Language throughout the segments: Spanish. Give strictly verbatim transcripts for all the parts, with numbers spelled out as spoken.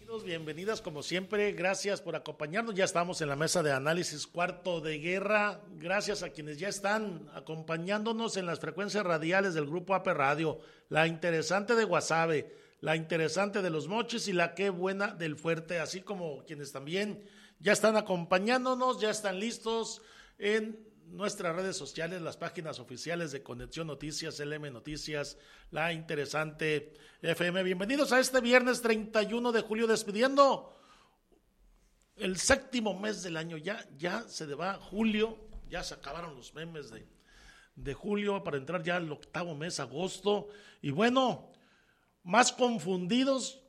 Bienvenidas como siempre, gracias por acompañarnos, ya estamos en la mesa de análisis Cuarto de Guerra, gracias a quienes ya están acompañándonos en las frecuencias radiales del Grupo A P Radio, la interesante de Guasave, la interesante de Los Mochis y la qué buena del Fuerte, así como quienes también ya están acompañándonos, ya están listos en nuestras redes sociales, las páginas oficiales de Conexión Noticias, L M Noticias, La Interesante F M. Bienvenidos a este viernes treinta y uno de julio, despidiendo el séptimo mes del año. Ya, ya se va julio, ya se acabaron los memes de, de julio para entrar ya al octavo mes, agosto. Y bueno, más confundidos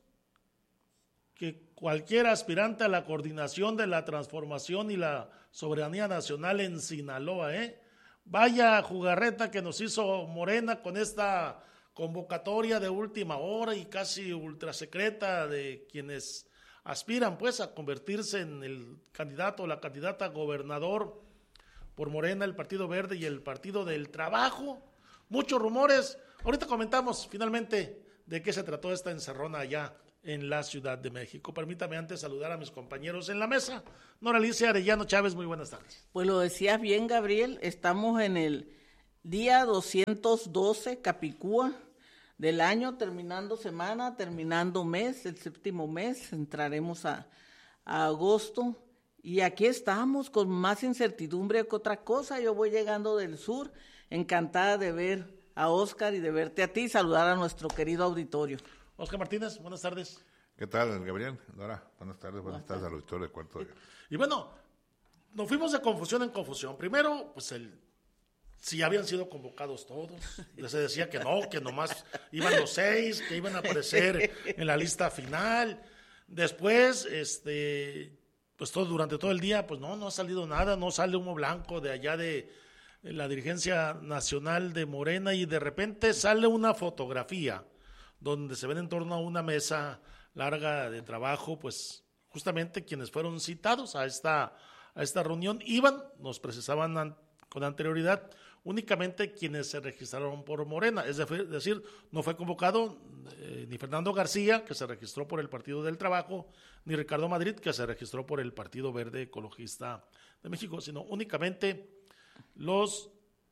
que cualquier aspirante a la coordinación de la transformación y la soberanía nacional en Sinaloa, ¿eh? Vaya jugarreta que nos hizo Morena con esta convocatoria de última hora y casi ultrasecreta de quienes aspiran pues a convertirse en el candidato o la candidata a gobernador por Morena, el Partido Verde y el Partido del Trabajo. Muchos rumores. Ahorita comentamos finalmente de qué se trató esta encerrona allá en la Ciudad de México. Permítame antes saludar a mis compañeros en la mesa. Nora Alicia Arellano Chávez, muy buenas tardes. Pues lo decías bien, Gabriel, estamos en el día doscientos doce, Capicúa, del año, terminando semana, terminando mes, el séptimo mes, entraremos a, a agosto, y aquí estamos con más incertidumbre que otra cosa. Yo voy llegando del sur, encantada de ver a Óscar y de verte a ti, y saludar a nuestro querido auditorio. Óscar Martínez, buenas tardes. ¿Qué tal, Gabriel? Nora, buenas tardes, buenas tardes al auditorio de Cuarto de Guerra. Y bueno, nos fuimos de confusión en confusión. Primero, pues el si habían sido convocados todos. Se decía que no, que nomás iban los seis, que iban a aparecer en la lista final. Después, este, pues todo durante todo el día, pues no, no ha salido nada, no sale humo blanco de allá de la dirigencia nacional de Morena y de repente sale una fotografía donde se ven en torno a una mesa larga de trabajo, pues justamente quienes fueron citados a esta, a esta reunión iban, nos precisaban an, con anterioridad, únicamente quienes se registraron por Morena, es decir, no fue convocado eh, ni Fernando García, que se registró por el Partido del Trabajo, ni Ricardo Madrid, que se registró por el Partido Verde Ecologista de México, sino únicamente los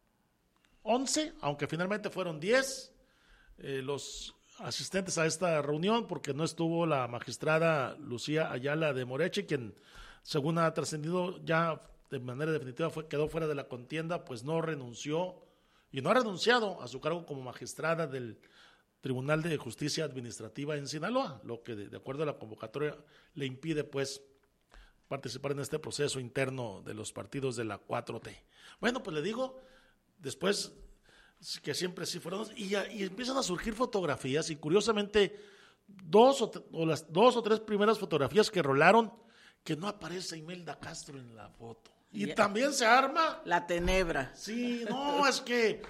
once, aunque finalmente fueron diez, eh, los asistentes a esta reunión, porque no estuvo la magistrada Lucía Ayala de Moreche, quien, según ha trascendido ya de manera definitiva, fue, quedó fuera de la contienda, pues no renunció y no ha renunciado a su cargo como magistrada del Tribunal de Justicia Administrativa en Sinaloa, lo que de, de acuerdo a la convocatoria le impide pues participar en este proceso interno de los partidos de la cuatro T. Bueno, pues le digo, después que siempre sí fueron, y, y empiezan a surgir fotografías, y curiosamente dos o, o las dos o tres primeras fotografías que rolaron, que no aparece Imelda Castro en la foto, y yeah. También se arma la tenebra. Sí, no, es que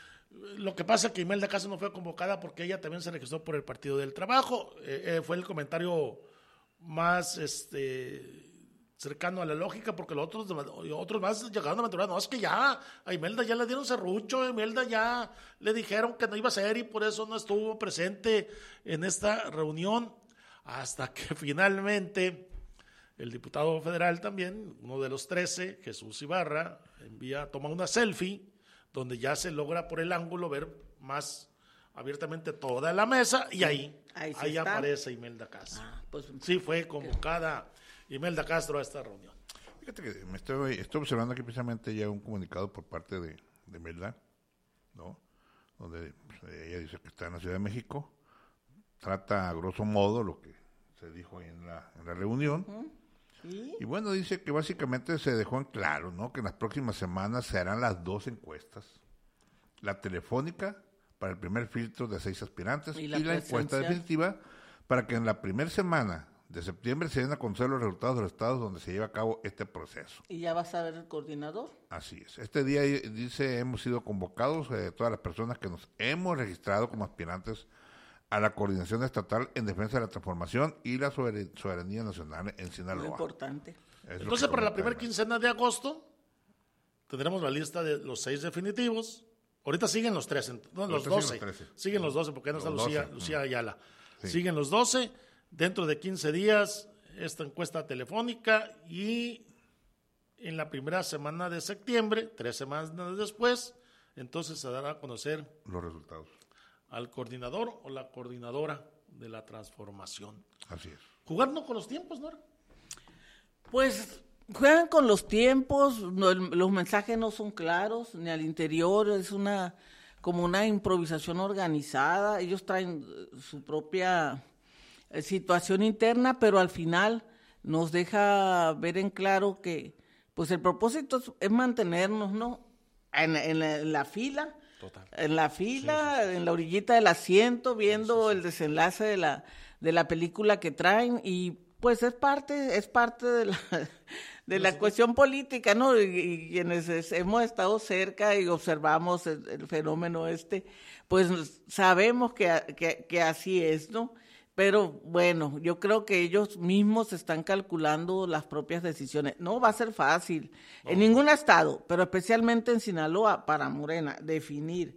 lo que pasa es que Imelda Castro no fue convocada porque ella también se registró por el Partido del Trabajo, eh, eh, fue el comentario más este cercano a la lógica, porque los otros, otros más llegaron a aventurar, no, es que ya, a Imelda ya le dieron serrucho, a Imelda ya le dijeron que no iba a ser y por eso no estuvo presente en esta reunión, hasta que finalmente el diputado federal también, uno de los trece, Jesús Ibarra, envía, toma una selfie, donde ya se logra por el ángulo ver más abiertamente toda la mesa, y ahí, ahí, ahí aparece Imelda Castro. Ah, pues, sí fue convocada Imelda Castro a esta reunión. Fíjate que me estoy, estoy observando aquí precisamente ya un comunicado por parte de, de Imelda, ¿no? Donde pues, ella dice que está en la Ciudad de México, trata a grosso modo lo que se dijo ahí en la, en la reunión, uh-huh. ¿Sí? Y bueno, dice que básicamente se dejó en claro, ¿no? Que en las próximas semanas se harán las dos encuestas, la telefónica para el primer filtro de seis aspirantes y la, y la encuesta definitiva para que en la primera semana de septiembre se den a conocer los resultados de los estados donde se lleva a cabo este proceso. ¿Y ya vas a ver el coordinador? Así es. Este día, dice, hemos sido convocados eh, todas las personas que nos hemos registrado como aspirantes a la coordinación estatal en defensa de la transformación y la soberan- soberanía nacional en Sinaloa. Muy importante. Es Entonces, para la primera quincena de agosto, tendremos la lista de los seis definitivos. Ahorita siguen los trece, no, los doce. Siguen los, siguen los doce, porque no está Lucía, Lucía Ayala. Sí. Siguen los doce. dentro de quince días esta encuesta telefónica y en la primera semana de septiembre, tres semanas después, entonces se dará a conocer los resultados al coordinador o la coordinadora de la transformación. Así es. Jugando con los tiempos, ¿no? Pues juegan con los tiempos, no, el, los mensajes no son claros, ni al interior, es una como una improvisación organizada, ellos traen su propia eh, situación interna, pero al final nos deja ver en claro que pues el propósito es, es mantenernos, ¿no? En, en, la, en la fila, Total. en la fila, Sí, sí, sí. en la orillita del asiento, viendo Sí, sí, sí. el desenlace de la de la película que traen y pues es parte es parte de la de la cuestión política, ¿no? Y, y quienes es, hemos estado cerca y observamos el, el fenómeno este, pues sabemos que, que, que así es, ¿no? Pero bueno, yo creo que ellos mismos están calculando las propias decisiones. No va a ser fácil en ningún estado, pero especialmente en Sinaloa, para Morena, definir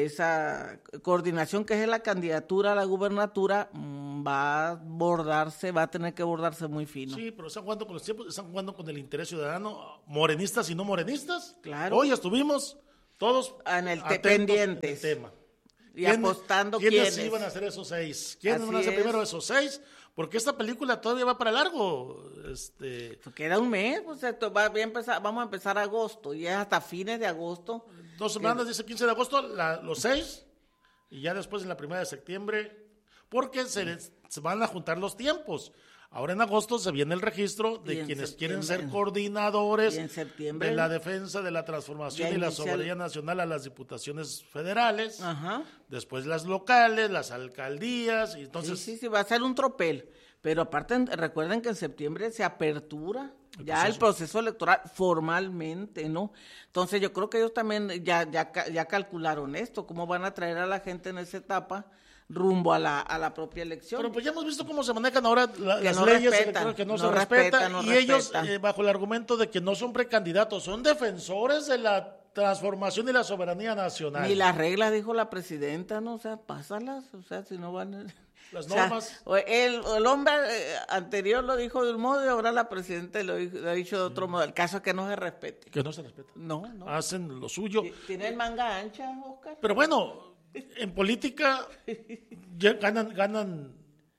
esa coordinación que es la candidatura a la gubernatura, mmm, va a bordarse, va a tener que bordarse muy fino. Sí, pero están jugando con los tiempos, están jugando con el interés ciudadano, morenistas y no morenistas. Claro. Hoy estuvimos todos En el te- atentos pendientes. en el tema. Y apostando quiénes quiénes. iban a hacer esos seis, quiénes Así van a ser es. primero esos seis, porque esta película todavía va para largo. Este, Queda un mes, pues esto va, va a empezar, vamos a empezar agosto y es hasta fines de agosto. dos semanas, dice quince de agosto, la- los seis, y ya después en la primera de septiembre, porque se, les, se van a juntar los tiempos. Ahora en agosto se viene el registro Y de en quienes septiembre. quieren ser coordinadores Y en septiembre. de la defensa de la transformación Ya y la inicia el- soberanía nacional a las diputaciones federales, Ajá. después las locales, las alcaldías, y entonces Sí, sí, sí, va a ser un tropel. Pero aparte, recuerden que en septiembre se apertura ya el proceso electoral formalmente, ¿no? Entonces yo creo que ellos también ya, ya, ca- ya calcularon esto, cómo van a traer a la gente en esa etapa rumbo a la, a la propia elección. Pero pues ya hemos visto cómo se manejan ahora la- Que las no leyes respetan, electorales que no, no se respetan, respetan, no y ellos respetan. eh, bajo el argumento de que no son precandidatos, son defensores de la transformación y la soberanía nacional. Ni las reglas, dijo la presidenta, ¿no? O sea, pásalas, o sea, si no van a... Las O sea, normas. o el, el hombre eh, anterior lo dijo de un modo y ahora la presidenta lo, dijo- lo ha dicho de otro modo. El caso es que no se respete. Que no se respetan. No, no. Hacen lo suyo. ¿Tienen manga ancha, Oscar? Pero bueno, en política ya ganan, ganan,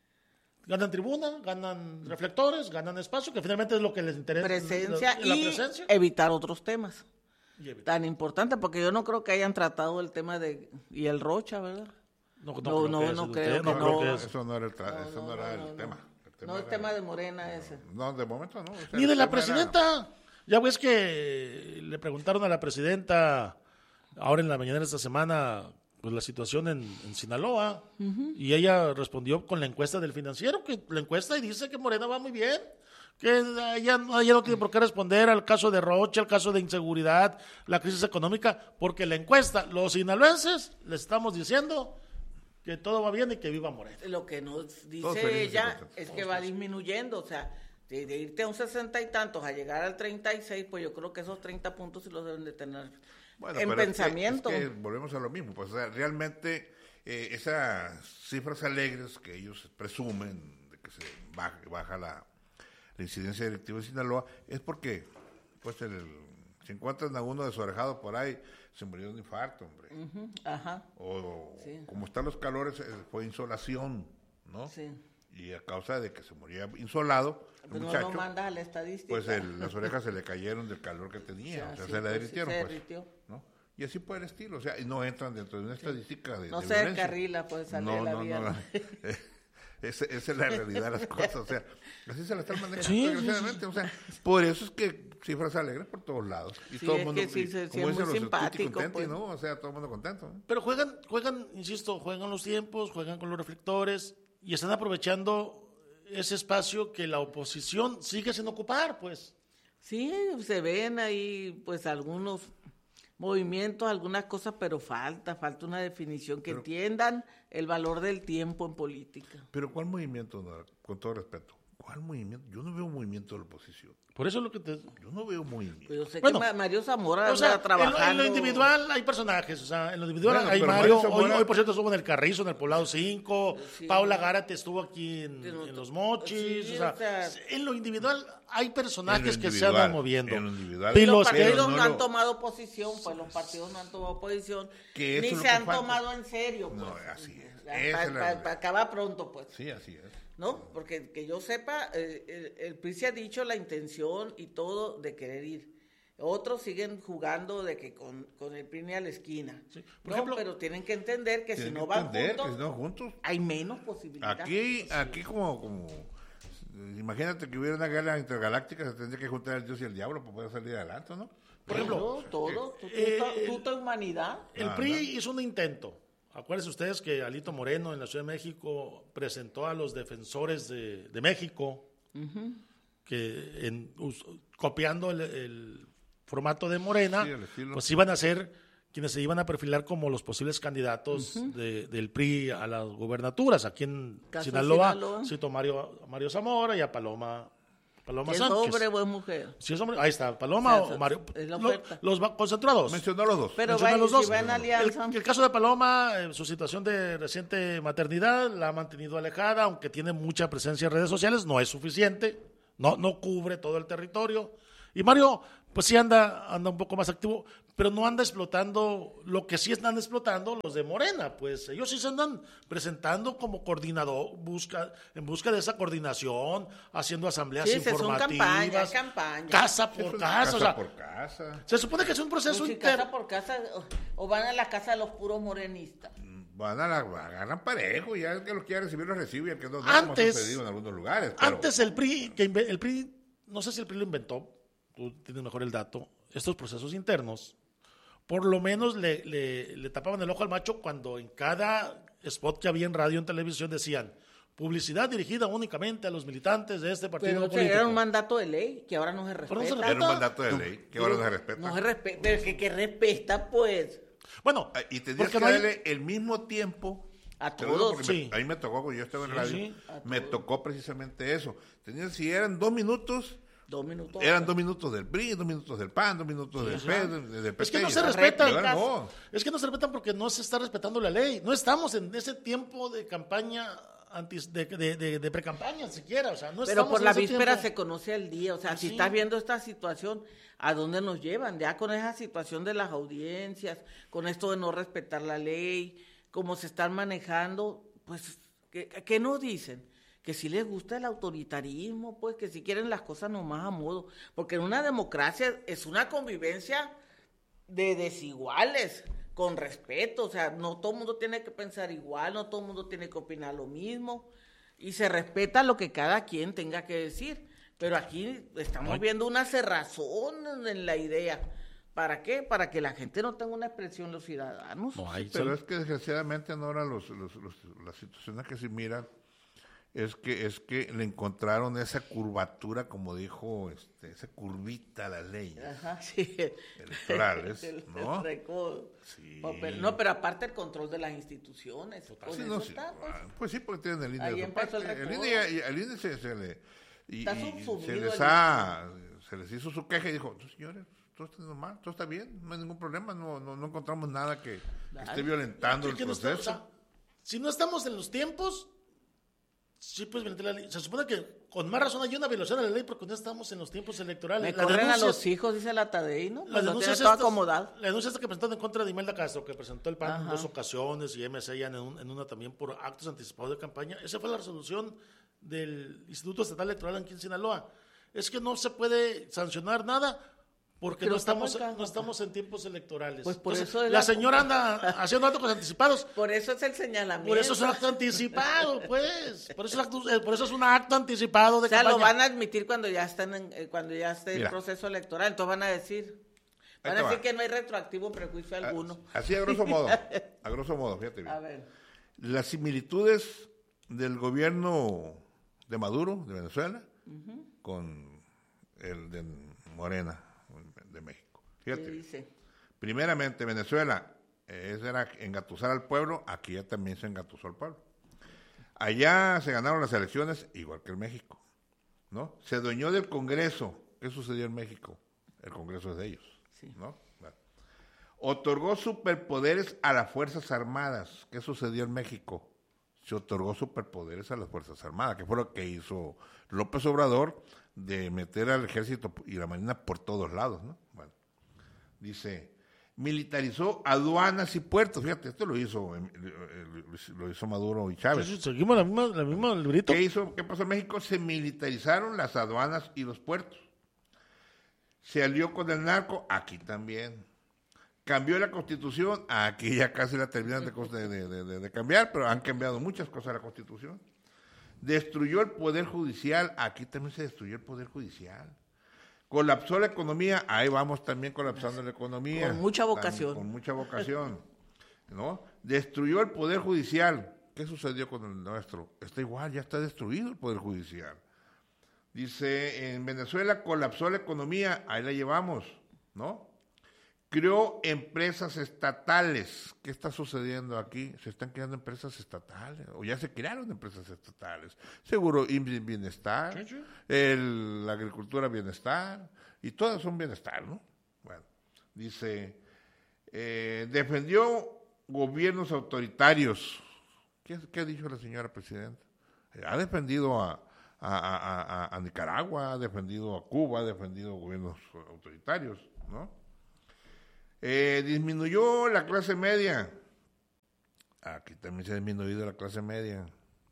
ganan tribuna, ganan reflectores, ganan espacio, que finalmente es lo que les interesa. Presencia la, la y presencia. evitar otros temas Y evitar. tan importantes, porque yo no creo que hayan tratado el tema de... y el Rocha, ¿verdad? No, No, no, que no es, creo usted, que no no. creo que No, es. eso no era el, tra- eso no, no, era no, el no. tema. El No, el era- tema de Morena ese. No, de momento no. o sea, Ni el de la tema era- presidenta. Ya ves que le preguntaron a la presidenta ahora en la mañana de esta semana pues la situación en, en Sinaloa y ella respondió con la encuesta del Financiero, que la encuesta y dice que Morena va muy bien, que ella, no- ella no tiene por qué responder al caso de Rocha, al caso de inseguridad, la crisis económica, porque la encuesta, los sinaloenses le estamos diciendo que todo va bien y que viva Morena. Lo que nos Todos dice felices y ella contentos. es que va disminuyendo, o sea, de, de irte a un sesenta y tantos a llegar al treinta y seis, pues yo creo que esos treinta puntos sí los deben de tener Bueno, en pero es que- pensamiento. Es que, volvemos a lo mismo, pues o sea, realmente eh, esas cifras alegres que ellos presumen de que se baja, baja la, la incidencia delictiva en Sinaloa es porque pues el, se encuentran a uno desorejado por ahí, se murió de un infarto, hombre. Ujú, ajá, O Sí. como están los calores, eh, fue insolación, ¿no? sí. Y a causa de que se moría insolado, el Pues no muchacho, lo mandas a la estadística. pues el- las orejas se le cayeron del calor que tenía, O o sea, sea, sí, se le pues, sí, derritieron, se pues, derritió. ¿no? Y así por el estilo, o sea, y no entran dentro de una estadística de, No de se violencia. descarrila, pues sale No, de la no, vía. no, no. Esa, esa es la realidad de las cosas, o sea, así se la están manejando, Sí, sí, desgraciadamente, o sea, por eso es que cifras alegres por todos lados. Y Sí, todo el es mundo, que sí, y sí, sí, como es muy dicen los simpático, tutti contenti, pues. ¿no? O sea, todo el mundo contento, ¿no? Pero juegan, juegan, insisto, juegan los tiempos, juegan con los reflectores y están aprovechando ese espacio que la oposición sigue sin ocupar, pues. Sí, se ven ahí pues algunos movimientos, algunas cosas, pero falta, falta una definición que entiendan el valor del tiempo en política. Pero ¿cuál movimiento, no? Con todo respeto? ¿Cuál movimiento? Yo no veo movimiento de la oposición. Por eso es lo que te... Yo no veo movimiento. Pues yo sé Bueno, que Mario Zamora O sea, anda trabajando. en, lo, en lo individual hay personajes, o sea, en lo individual Bueno, hay pero Mario, Mario hoy, Zamora- hoy por cierto estuvo en el Carrizo, en el Poblado cinco, Sí. Paula Gárate estuvo aquí en, Sí, no, en Los Mochis, sí, o, sea, o sea, en lo individual hay personajes En lo que se individual, andan moviendo. en lo individual. Y Y los los que- partidos pero no, no han lo- tomado posición, pues los partidos no han tomado posición, Que eso ni es lo se que han falta. tomado en serio. Pues. No, así es. Esa es la Para realidad. acabar pronto, pues. Sí, así es. ¿No? Porque que yo sepa, eh, el, el P R I se ha dicho la intención y todo de querer ir. Otros siguen jugando de que con, con el P R I ni a la esquina. Sí. Por No, ejemplo, pero tienen que entender que si Tienen no que van entender juntos, que si no juntos. hay menos posibilidades. Aquí, aquí como, como, imagínate que hubiera una guerra intergaláctica, se tendría que juntar el Dios y el diablo para poder salir adelante, ¿no? Por ejemplo, Todo, todo, tu- tu- eh, tu- tu humanidad. el Ah, P R I no. hizo un intento. Acuérdense ustedes que Alito Moreno en la Ciudad de México presentó a los defensores de, de México, que en, us- copiando el, el formato de Morena, Sí, el estilo. pues iban a ser quienes se iban a perfilar como los posibles candidatos de- del P R I a las gubernaturas. Aquí en Caso Sinaloa, Sinaloa. citó Mario, a Mario Zamora y a Paloma, Paloma ¿Es Sánchez. hombre o es mujer? Si es hombre, ahí está, Paloma O sea, o Mario. es la Lo- oferta. los va- concentrados. Mencionó a los dos. Pero Menciona va, los dos. si va en El, alianza. el caso de Paloma, eh, su situación de reciente maternidad la ha mantenido alejada, aunque tiene mucha presencia en redes sociales, no es suficiente, no, no cubre todo el territorio. Y Mario, pues sí anda, anda un poco más activo, pero no anda explotando lo que sí están explotando los de Morena, pues ellos sí se andan presentando como coordinador, busca, en busca de esa coordinación, haciendo asambleas Sí, se son informativas, campañas, campañas. casa Eso por es casa, o sea, por casa. se supone que es un proceso Pues si inter... casa por casa o, o van a la casa de los puros morenistas. Van a la, agarran parejo, ya el que los quiera recibir, los recibe, y el que no, no Antes- como ha sucedido en algunos lugares. Pero, Antes el P R I, que inve- el P R I, no sé si el P R I lo inventó, tú tienes mejor el dato, estos procesos internos, por lo menos le, le- le tapaban el ojo al macho cuando en cada spot que había en radio y en televisión decían publicidad dirigida únicamente a los militantes de este partido Pero ese político. era un mandato de ley que ahora no se Pero no se respeta. era un mandato de ley, que ahora no se respeta. No se respeta, pero que, que respeta, pues. Bueno, Ah, Y tendrías porque que no hay- darle el mismo tiempo A Te lo digo todos, porque sí. me- a mí me tocó, cuando yo estaba en Sí, radio, sí. A me todos. tocó precisamente eso. Tenía, si eran dos minutos, Dos minutos. eran dos minutos del P R I, dos minutos del P A N, dos minutos del P E D, del P T. Es que no y- se respetan. y ahora no. Es que no se respetan porque no se está respetando la ley. No estamos en ese tiempo de campaña antes de, de, de, de pre-campaña siquiera. O sea, no Pero estamos por en la ese víspera tiempo. se conoce el día. O sea, si Sí. estás viendo esta situación, ¿a dónde nos llevan? Ya con esa situación de las audiencias, con esto de no respetar la ley, cómo se están manejando, pues, ¿qué, qué nos dicen? Que si les gusta el autoritarismo, pues, que si quieren las cosas nomás a modo. Porque en una democracia es una convivencia de desiguales, con respeto, o sea, no todo el mundo tiene que pensar igual, no todo el mundo tiene que opinar lo mismo, y se respeta lo que cada quien tenga que decir, pero aquí estamos Ay. viendo una cerrazón en la idea. ¿Para qué? Para que la gente no tenga una expresión los ciudadanos. No hay. Pero es que desgraciadamente ahora los, los, los- las situaciones que se miran es que es que le encontraron esa curvatura, como dijo, este, esa curvita a la ley. Ajá, sí. Electorales, El- el ¿no? recodo. Sí. No, pero, no, pero aparte el control de las instituciones. Pues Sí, eso no, sí. está, pues. Ah, pues sí, porque tienen el I N E Ahí de su empezó el parte. El I recodo. N E, y- el I N E se, se le, y- Está y subsumido se les el ha, se les hizo su queja y dijo, "No, señores, todo está normal, todo está bien, no hay ningún problema, no, no, no encontramos nada que, que esté violentando Es el que no está- proceso". o sea, si no estamos en los tiempos, sí puedes violentar la ley. Se supone que con más razón hay una violación de la ley porque no estamos en los tiempos electorales. Me Las corren a denuncias- los hijos, dice la Tadei, ¿no? Las Pues lo denuncias tiene todo estas- acomodado. La denuncia esta que presentaron en contra de Imelda Castro, que presentó el P A N en Ajá. dos ocasiones y M C ya en, un- en una también por actos anticipados de campaña. Esa fue la resolución del Instituto Estatal Electoral aquí en Sinaloa. Es que no se puede sancionar nada porque Pero no estamos, estamos en no estamos en tiempos electorales. Pues por Entonces, eso es la la- señora anda haciendo actos anticipados. Por eso es el señalamiento. Por eso es un acto anticipado, pues. Por eso es, acto- eh, por eso es un acto anticipado de O sea, campaña. lo van a admitir cuando ya están en- eh, cuando ya esté el Mira. proceso electoral. Entonces van a decir, van te a va. decir que no hay retroactivo prejuicio alguno. Así a grosso modo, a grosso modo, fíjate bien. A ver. Las similitudes del gobierno de Maduro, de Venezuela, con el de Morena, de México. ¿Qué Fíjate. dice? Primeramente, Venezuela, eh, ese era engatusar al pueblo, aquí ya también se engatusó al pueblo. Allá se ganaron las elecciones, igual que en México. ¿no? Se adueñó del Congreso. ¿Qué sucedió en México? El Congreso es de ellos, Sí. ¿no? Bueno. Otorgó superpoderes a las Fuerzas Armadas. ¿Qué sucedió en México? Se otorgó superpoderes a las Fuerzas Armadas, que fue lo que hizo López Obrador, de meter al ejército y la marina por todos lados, ¿no? Bueno, dice, militarizó aduanas y puertos. Fíjate, esto lo hizo lo hizo Maduro y Chávez. Sí, sí, seguimos la misma, la misma librito. ¿Qué hizo? ¿Qué pasó en México? Se militarizaron las aduanas y los puertos. Se alió con el narco, aquí también. Cambió la Constitución, aquí ya casi la terminan de, de, de, de, de cambiar, pero han cambiado muchas cosas de la Constitución. Destruyó el Poder Judicial, aquí también se destruyó el Poder Judicial. Colapsó la economía, ahí vamos también colapsando la economía. Con mucha vocación. También, con mucha vocación, ¿no? Destruyó el Poder Judicial. ¿Qué sucedió con el nuestro? Está igual, ya está destruido el Poder Judicial. Dice, en Venezuela colapsó la economía, ahí la llevamos, ¿no? Creó empresas estatales. ¿Qué está sucediendo aquí? Se están creando empresas estatales, o ya se crearon empresas estatales. Seguro Bienestar, Sí, sí. el, la agricultura bienestar, y todas son bienestar, ¿no? Bueno, dice, eh, defendió gobiernos autoritarios. ¿Qué, qué ha dicho la señora presidenta? Eh, ha defendido a, a, a, a, a Nicaragua, ha defendido a Cuba, ha defendido gobiernos autoritarios, ¿no? Eh, disminuyó la clase media. Aquí también se ha disminuido la clase media.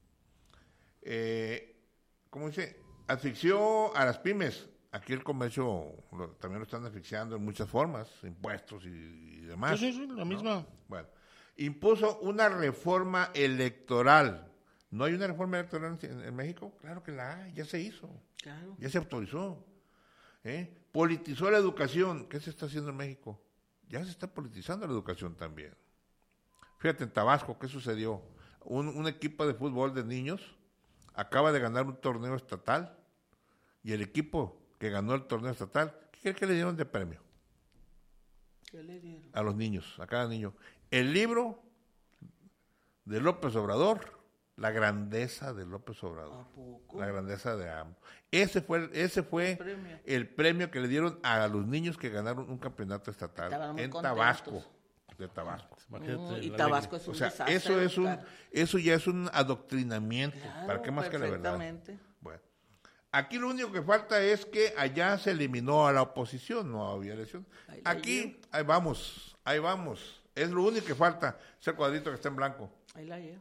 Eh, ¿Cómo dice? Asfixió a las pymes. Aquí el comercio lo, también lo están asfixiando en muchas formas, impuestos y, y demás. Sí, sí, sí, la ¿no? misma. Bueno, impuso una reforma electoral. ¿No hay una reforma electoral en, en México? Claro que la hay, ya se hizo, Claro. ya se autorizó. ¿Eh? Politizó la educación. ¿Qué se está haciendo en México? Ya se está politizando la educación también. Fíjate, en Tabasco, ¿qué sucedió? Un, un equipo de fútbol de niños acaba de ganar un torneo estatal, y el equipo que ganó el torneo estatal, ¿qué cree que le dieron de premio? ¿Qué le dieron? A los niños, a cada niño. El libro de López Obrador, La grandeza de López Obrador. ¿A poco? La grandeza de AMLO. Ese fue, ese fue El premio. el premio que le dieron a los niños que ganaron un campeonato estatal Estaban muy en contentos. Tabasco. De Tabasco. Imagínate, Mm, y la Tabasco alegría. es un O sea, desastre. eso es un, Oscar. eso ya es un adoctrinamiento. Claro, ¿Para qué más que la verdad? perfectamente. Bueno, aquí lo único que falta es que allá se eliminó a la oposición, no había elección. Ahí la Aquí, llevo. ahí vamos, ahí vamos. Es lo único que falta, ese cuadrito que está en blanco. Ahí la llevo.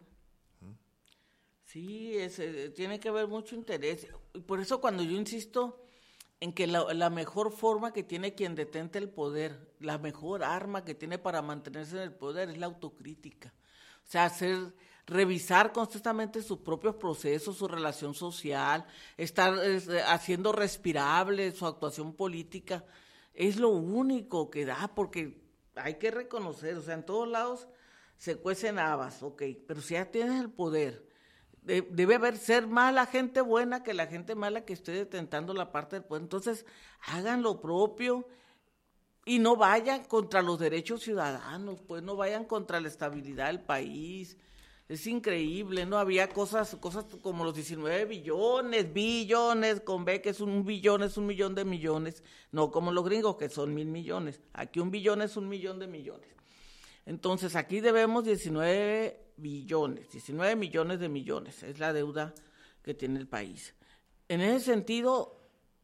Sí, es, eh, tiene que haber mucho interés. Y por eso cuando yo insisto en que la, la mejor forma que tiene quien detente el poder, la mejor arma que tiene para mantenerse en el poder es la autocrítica. O sea, hacer, revisar constantemente sus propios procesos, su relación social, estar eh, haciendo respirable su actuación política. Es lo único que da, porque hay que reconocer, o sea, en todos lados se cuecen habas, ok, pero si ya tienes el poder, de, debe haber ser más la gente buena que la gente mala que esté detentando la parte del poder. Entonces, hagan lo propio y no vayan contra los derechos ciudadanos, pues no vayan contra la estabilidad del país. Es increíble, ¿no? Había cosas, cosas como los diecinueve billones, billones, con B, que es un billón, es un millón de millones, no como los gringos, que son mil millones. Aquí un billón es un millón de millones. Entonces, aquí debemos diecinueve billones, diecinueve millones de millones, es la deuda que tiene el país. En ese sentido,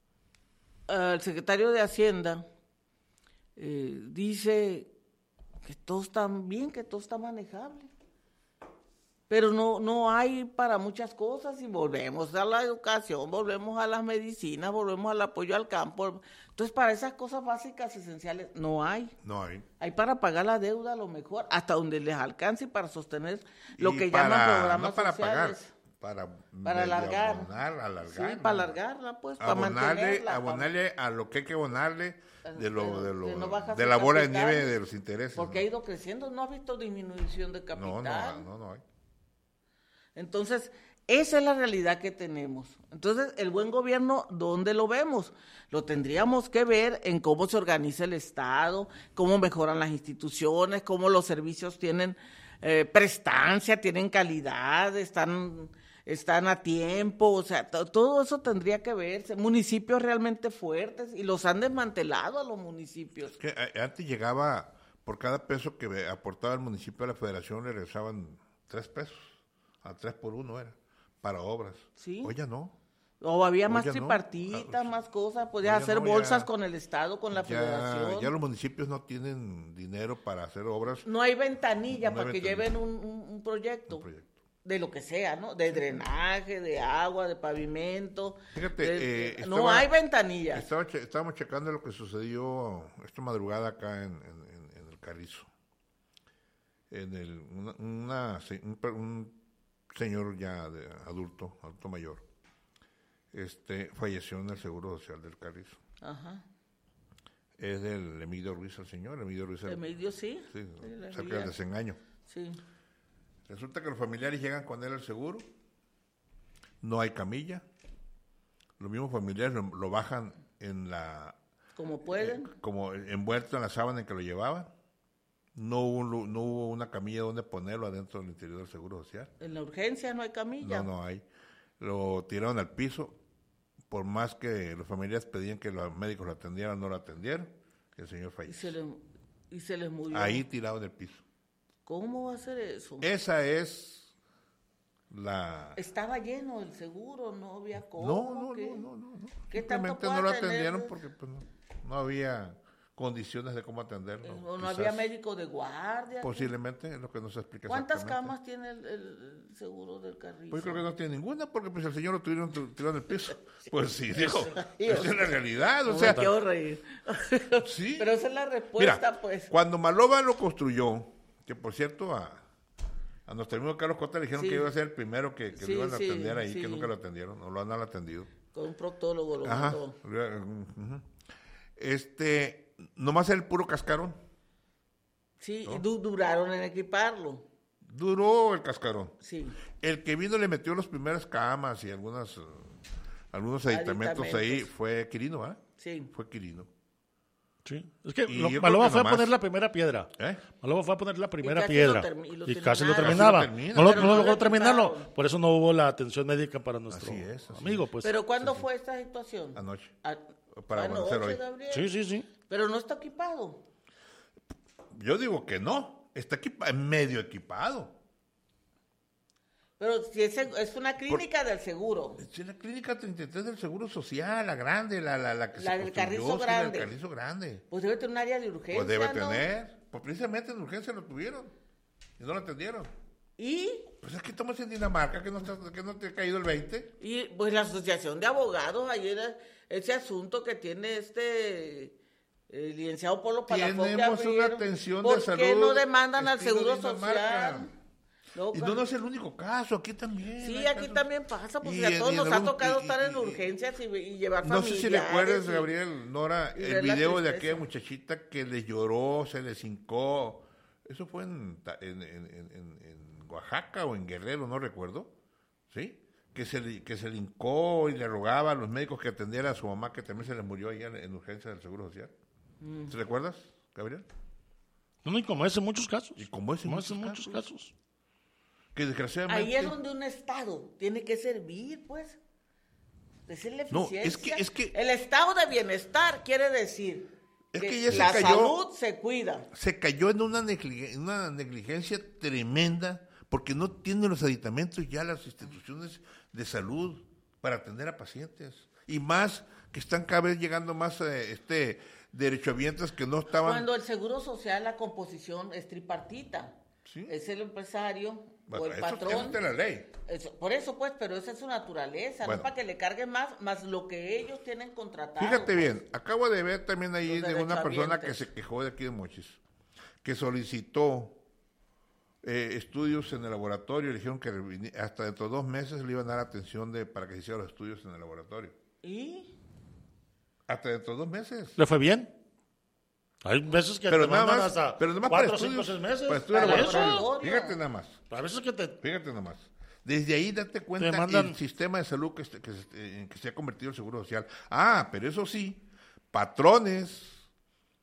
el secretario de Hacienda eh, dice que todo está bien, que todo está manejable, pero no, no hay para muchas cosas, y volvemos a la educación, volvemos a las medicinas, volvemos al apoyo al campo. Entonces, para esas cosas básicas, esenciales, no hay. No hay. Hay para pagar la deuda a lo mejor, hasta donde les alcance, y para sostener lo Y que para- llaman programas no para sociales. pagar, para, Para medio alargar. abonar, alargar, Sí, ¿no? para alargarla, pues, para abonarle, mantenerla. para- abonarle a lo que hay que abonarle de lo de lo que no baja de su la bola de capital, nieve de los intereses. Porque ¿no? ha ido creciendo, no ha visto disminución de capital. no, no, no, no hay. Entonces, esa es la realidad que tenemos. Entonces, el buen gobierno, ¿dónde lo vemos? Lo tendríamos que ver en cómo se organiza el Estado, cómo mejoran las instituciones, cómo los servicios tienen eh, prestancia, tienen calidad, están están a tiempo, o sea, to- todo eso tendría que verse. Municipios realmente fuertes y los han desmantelado a los municipios. Que a- antes llegaba, por cada peso que ve- aportaba el municipio a la federación, le regresaban tres pesos, a tres por uno era, para obras. Sí. Hoy ya no. O había más Oye, no. tripartitas, Ah, más cosas, podías oye, hacer no, ya- bolsas con el Estado, con la ya, federación. ya los municipios no tienen dinero para hacer obras. No hay ventanilla No hay para que ventanilla. lleven un, un- un proyecto. Un proyecto. De lo que sea, ¿no? De drenaje, de agua, de pavimento. Fíjate, de- eh, no estaba- hay ventanillas. Estaba che- estábamos checando lo que sucedió esta madrugada acá en, en- en- en el Carrizo. En el, una, una se- un, per- un señor ya de adulto, adulto mayor, este falleció en el Seguro Social del Carrizo. Ajá. Es del Emilio Ruiz el señor, Emilio Ruiz el, Emilio, sí. sí, Sí, la cerca vi. del desengaño. Sí. Resulta que los familiares llegan con él al seguro, no hay camilla, los mismos familiares lo, lo bajan en la Como pueden. como envuelto en la sábana en que lo llevaban. No hubo, un lu- no hubo una camilla donde ponerlo adentro del interior del Seguro Social. En la urgencia no hay camilla. No, no hay. Lo tiraron al piso. Por más que los familiares pedían que los médicos lo atendieran, no lo atendieron. El señor Y se, falleció. le, y se les murió. Ahí tirado en el piso. ¿Cómo va a ser eso? Esa es la... Estaba lleno el seguro, no había cómo. No, no, ¿qué? no, no, no. no. ¿Qué tanto Simplemente puede no lo tener? atendieron porque pues, no, no había condiciones de cómo atenderlo. Eh, O no Quizás, había médico de guardia. Posiblemente, es lo que no se explica ¿Cuántas exactamente. camas tiene el, el- el seguro del Carrizo? Pues yo creo que no tiene ninguna, porque pues el señor lo tuvieron tirado en el piso. Pues sí, dijo, esa es la realidad, o No sea, me quiero reír. sí. Pero esa es la respuesta, Mira, pues. cuando Maloba lo construyó, que por cierto a, a nuestro amigo Carlos Cota le dijeron Sí. que iba a ser el primero que, que Sí, lo iban a sí, atender ahí, sí. que nunca lo atendieron, no lo han atendido. Con un proctólogo lo Ajá. mandó. Ujú. Este, nomás el puro cascarón. Sí, ¿No? y du- duraron en equiparlo. Duró el cascarón. Sí. El que vino le metió las primeras camas y algunas, eh, algunos aditamentos, ahí Aditamentos. fue Quirino, ¿ah? Sí. Fue Quirino. Sí. Es que Y lo- yo creo Maloba que fue a nomás- poner la primera piedra. ¿Eh? Maloba fue a poner la primera casi piedra. lo termi- y lo y casi lo terminaron. terminaba. Casi lo termina. No, lo- Pero no no logró lo terminarlo. equiparon. Por eso no hubo la atención médica para nuestro Así es, así amigo. Pues. ¿Pero cuándo fue esta situación? Anoche. A- Para anoche, amanecer hoy. Gabriel. Sí, sí, sí. Pero no está equipado. Yo digo que no. Está equipa- medio equipado. Pero si es, es una clínica del seguro. Es la clínica treinta y tres del Seguro Social, la grande, la, la, la que La se del construyó, Carrizo sí, Grande. La del Carrizo Grande. Pues debe tener un área de urgencia, Pues debe ¿no? tener. Pues precisamente en urgencia lo tuvieron. Y no lo atendieron. Y, Pues es que estamos en Dinamarca, que no, está- que no te ha caído el veinte. y pues la asociación de abogados, ayer eh, ese asunto que tiene este el licenciado Polo Palafox que Tenemos una abrieron, atención de ¿por salud. qué no demandan al estilo Seguro Dinamarca. Social? No, Y no, no es el único caso, aquí también. sí, hay aquí casos. también pasa, pues Y si a en- todos y en nos ha algún- tocado y- estar y- en y- urgencias y, y llevar No sé si le acuerdas, familiares y- Gabriel, Nora, y el ver la video de tristeza. aquella muchachita que le lloró, se le hincó. Eso fue en, Ta- en, en, en- en- en Oaxaca o en Guerrero, no recuerdo. ¿Sí? Que se, le, que se le hincó y le rogaba a los médicos que atendiera a su mamá, que también se le murió allá en, en urgencia del Seguro Social. Mm. ¿Te recuerdas, Gabriel? No, no, y como es en muchos casos. Y como es en Como es en muchos muchos casos. casos. Que desgraciadamente... Ahí es donde un Estado tiene que servir, pues. Esa es la No, eficiencia. es que- es que- El estado de bienestar quiere decir Es que, que ya se la cayó- salud se cuida. se cayó en una, negli- en una negligencia tremenda porque no tienen los aditamentos ya las instituciones de salud para atender a pacientes. Y más que están cada vez llegando más eh, este derechohabientes que no estaban... Cuando el Seguro Social, la composición es tripartita. Sí. Es el empresario Bueno, o el eso- patrón. eso está en la ley. Eso- por eso, pues, pero esa es su naturaleza, Bueno. no para que le carguen más, más lo que ellos tienen contratado. Fíjate pues. bien, acabo de ver también ahí Los de una persona que derechohabientes. se quejó de aquí de Mochis, que solicitó eh, estudios en el laboratorio, le dijeron que revini- hasta dentro de dos meses le iban a dar atención de, para que se hicieran los estudios en el laboratorio. ¿Y? Hasta dentro de dos meses. ¿Le fue bien? Hay veces que Pero te nada mandan más, hasta pero nada más para cuatro, cinco, estudios, seis meses. para estudios Para laboratorios. laboratorio. Fíjate nada más, A veces que te... fíjate nada más. Desde ahí date cuenta Te mandan- el sistema de salud que, se- que, se- en que se ha convertido el Seguro Social. Ah, pero eso sí, patrones que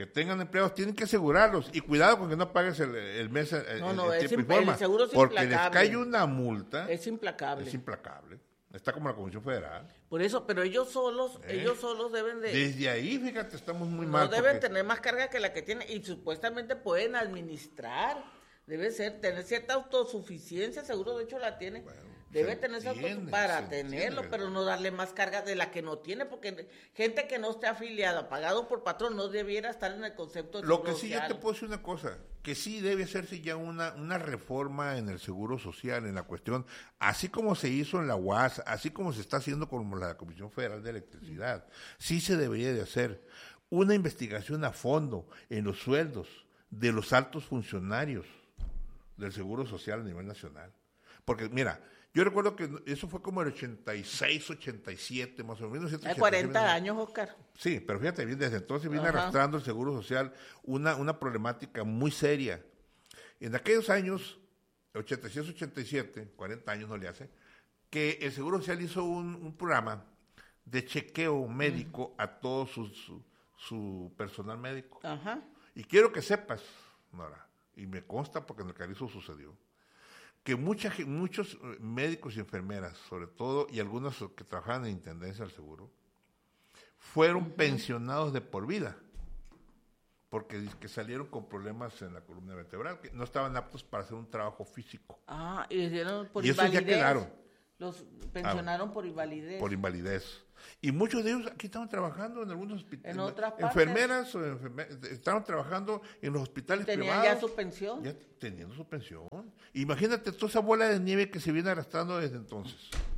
que tengan empleados, tienen que asegurarlos. Y cuidado con que no pagues el, el mes el, no, no, el es tiempo imp- y forma. el seguro es porque implacable. les cae una multa. Es implacable. Es implacable. Está como la Comisión Federal. Por eso, pero ellos solos, ¿Eh? ellos solos deben de... Desde ahí, fíjate, estamos muy no mal. deben porque... tener más carga que la que tienen y supuestamente pueden administrar. Debe ser, tener cierta autosuficiencia, seguro de hecho la tiene. Bueno, debe tener esa autosuficiencia para tenerlo, entiende, pero no darle más carga de la que no tiene, porque gente que no esté afiliada, pagado por patrón, no debiera estar en el concepto de Lo que social. sí yo te puedo decir una cosa, que sí debe hacerse ya una, una reforma en el seguro social, en la cuestión, así como se hizo en la U A S, así como se está haciendo con la Comisión Federal de Electricidad, sí se debería de hacer una investigación a fondo en los sueldos de los altos funcionarios del Seguro Social a nivel nacional. Porque, mira, yo recuerdo que eso fue como el ochenta y seis, ochenta y siete, más o menos. Hay cuarenta años, Oscar. Sí, pero fíjate bien, desde entonces viene Ajá. arrastrando el Seguro Social una, una problemática muy seria. En aquellos años, ochenta y seis, ochenta y siete, cuarenta años no le hace, que el Seguro Social hizo un, un programa de chequeo médico uh-huh. a todo su, su, su personal médico. Ajá. Y quiero que sepas, Nora, y me consta porque en el Carrizo sucedió, que mucha, muchos médicos y enfermeras, sobre todo, y algunos que trabajaban en Intendencia del Seguro, fueron uh-huh. pensionados de por vida, porque que salieron con problemas en la columna vertebral, que no estaban aptos para hacer un trabajo físico. Ah, y dieron por y invalidez. esos ya quedaron. Los pensionaron ah, por invalidez. Por invalidez. Y muchos de ellos aquí estaban trabajando en algunos hospitales. En otras partes. Enfermeras o enfermeras, estaban trabajando en los hospitales Tenían privados. Tenían ya su pensión. Ya teniendo su pensión. Imagínate toda esa bola de nieve que se viene arrastrando desde entonces.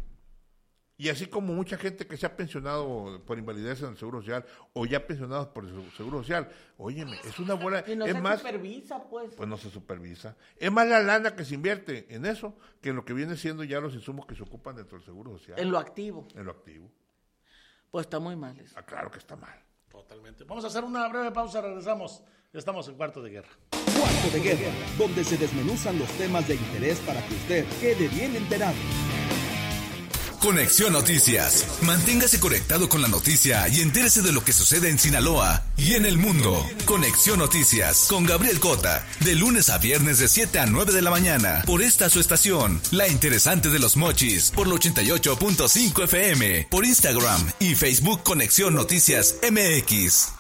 Y así como mucha gente que se ha pensionado por invalidez en el Seguro Social o ya pensionados por el Seguro Social, óyeme, es una bola... Y no es se más, supervisa, pues. Pues no se supervisa. Es más la lana que se invierte en eso que en lo que viene siendo ya los insumos que se ocupan dentro del Seguro Social. En lo activo. En lo activo. Pues está muy mal eso. Ah, claro que está mal. Totalmente. Vamos a hacer una breve pausa, regresamos. Estamos en Cuarto de Guerra. Cuarto de Guerra, donde se desmenuzan los temas de interés para que usted quede bien enterado. Conexión Noticias. Manténgase conectado con la noticia y entérese de lo que sucede en Sinaloa y en el mundo. Conexión Noticias con Gabriel Cota, de lunes a viernes de siete a nueve de la mañana, por esta su estación, La Interesante de los Mochis, por la ochenta y ocho punto cinco F M, por Instagram y Facebook Conexión Noticias M X.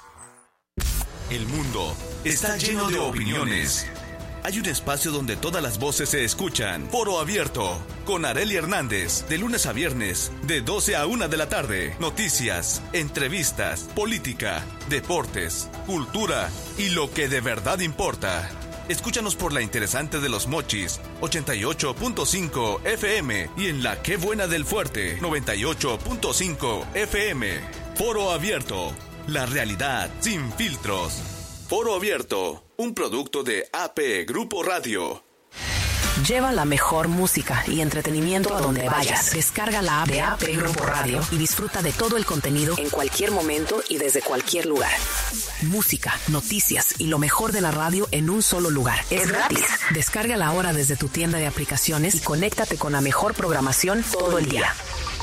El mundo está lleno de opiniones. Hay un espacio donde todas las voces se escuchan. Foro Abierto, con Arely Hernández, de lunes a viernes, de doce a una de la tarde. Noticias, entrevistas, política, deportes, cultura y lo que de verdad importa. Escúchanos por La Interesante de los Mochis, ochenta y ocho punto cinco F M, y en La Qué Buena del Fuerte, noventa y ocho punto cinco F M. Foro Abierto, la realidad sin filtros. Foro Abierto, un producto de A P Grupo Radio. Lleva la mejor música y entretenimiento a donde vayas. Descarga la app de A P Grupo Radio y disfruta de todo el contenido en cualquier momento y desde cualquier lugar. Música, noticias y lo mejor de la radio en un solo lugar. Es gratis. Descárgala ahora desde tu tienda de aplicaciones y conéctate con la mejor programación todo el día.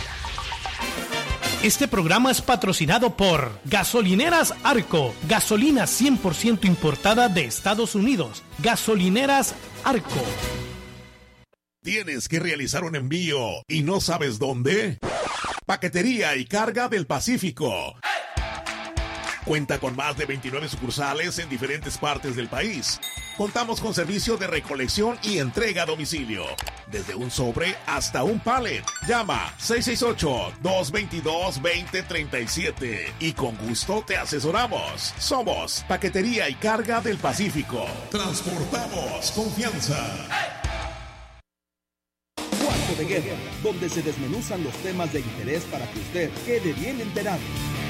Este programa es patrocinado por Gasolineras Arco, gasolina cien por ciento importada de Estados Unidos. Gasolineras Arco. ¿Tienes que realizar un envío y no sabes dónde? Paquetería y Carga del Pacífico. Cuenta con más de veintinueve sucursales en diferentes partes del país. Contamos con servicio de recolección y entrega a domicilio. Desde un sobre hasta un pallet. Llama seis seis ocho, dos dos dos, dos cero tres siete y con gusto te asesoramos. Somos Paquetería y Carga del Pacífico. Transportamos confianza. Cuarto de Guerra, donde se desmenuzan los temas de interés para que usted quede bien enterado.